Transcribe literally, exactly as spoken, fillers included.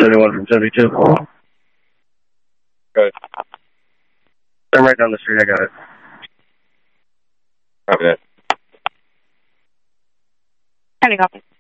seventy-one from seventy-two. Good. I'm right down the street. I got it. Copy that. Having office.